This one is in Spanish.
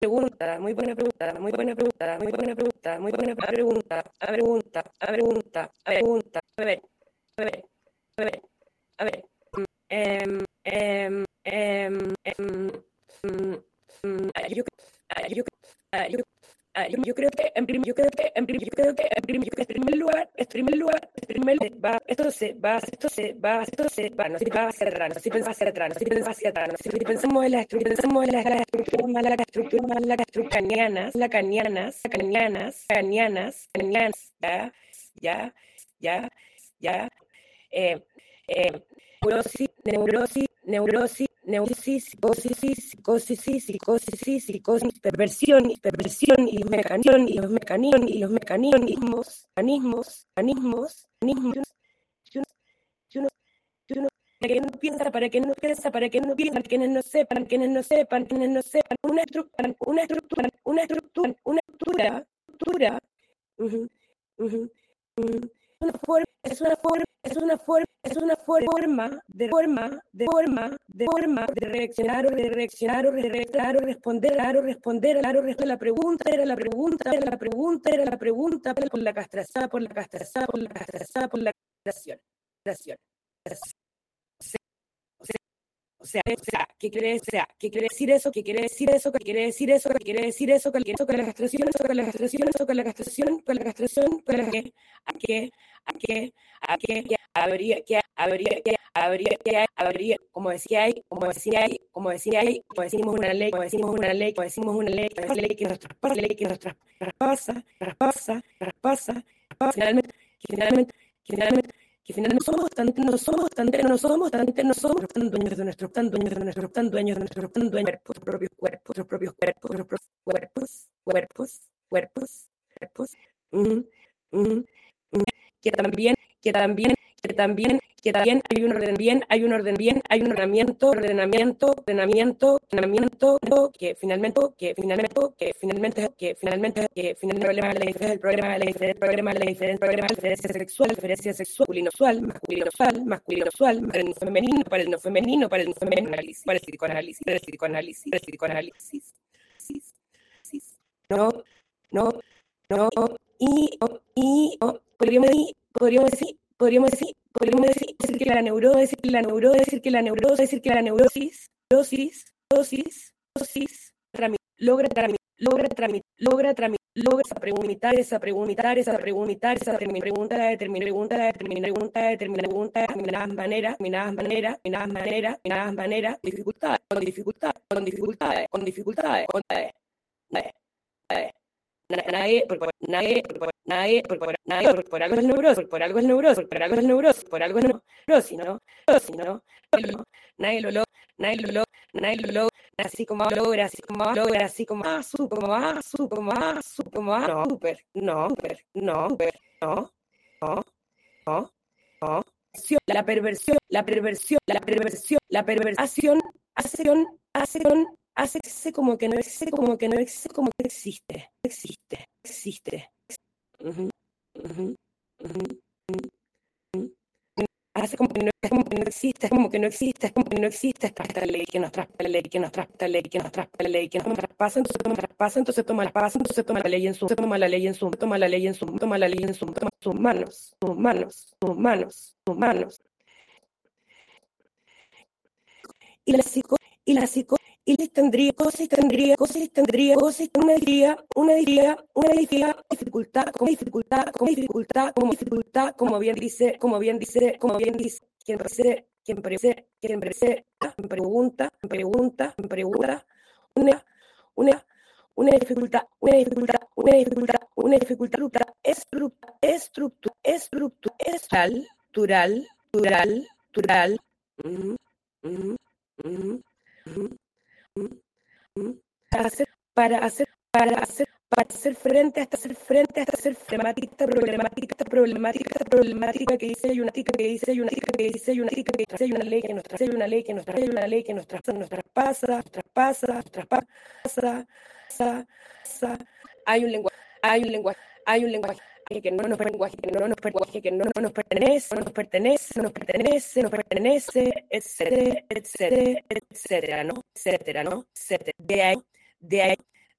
pregunta, muy buena pregunta, muy buena pregunta, muy buena pregunta, muy buena pregunta, a ver, a ver, a ver, a ver, em, em, em, em, mm, yo, yo creo que en primer lugar, esto se va, no sé si va hacia atrás, no sé si pensamos hacia atrás, no sé si pensamos hacia atrás, no sé si pensamos en las estructuras más lacanianas, ya, ya, eh, eh, neurosis, psicosis, perversión y los mecanismos, que uno, para que no piensa, quienes no sepan, una estructura, uh-huh, uh-huh, uh-huh, es una forma de reaccionar o responder la pregunta por la castración, ¿qué quiere decir eso? ¿Qué quiere decir eso? ¿Qué quiere decir eso? ¿Qué quiere decir eso? ¿Qué quiere decir eso? Con la castración, a qué habría, como decimos una ley que nos traspasa, finalmente, que finalmente no somos tan dueños de nuestros propios cuerpos, uh-huh, uh-huh, que también hay un ordenamiento que finalmente el problema de la diferencia sexual, masculino, para el no femenino, para el psicoanálisis, no, y podríamos decir que la neurosis logra esa pregunta de determinadas maneras, nadie, por algo es neurosis, ¿no? Nadie lo logra, así como logra, no. La perversión, hace como que no existe. Uh-huh, uh-huh, uh-huh, uh-huh. Hace como que no existe, hasta esta ley que nos traspasa, entonces toma la ley en sus manos. Y la psico y tendría una dificultad, como bien dice quien pregunta, una dificultad estructural, para hacer frente a esta problemática que dice hay una ley que nos traspasa, hay un lenguaje que no nos pertenece, etcétera, ¿no? De ahí